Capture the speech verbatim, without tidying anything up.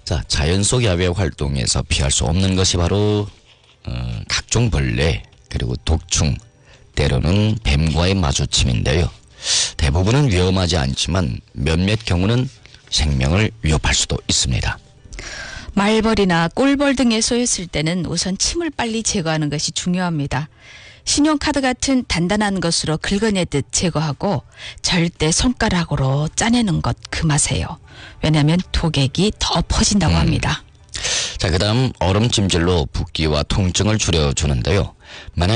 자, 자연 속 야외 활동에서 피할 수 없는 것이 바로 어, 각종 벌레 그리고 독충 때로는 뱀과의 마주침인데요. 대부분은 위험하지 않지만 몇몇 경우는 생명을 위협할 수도 있습니다. 말벌이나 꿀벌 등에 쏘였을 때는 우선 침을 빨리 제거하는 것이 중요합니다. 신용카드 같은 단단한 것으로 긁어내듯 제거하고 절대 손가락으로 짜내는 것 금하세요. 왜냐하면 독액이 더 퍼진다고 음. 합니다. 자, 그 다음 얼음 찜질로 붓기와 통증을 줄여주는데요. 만약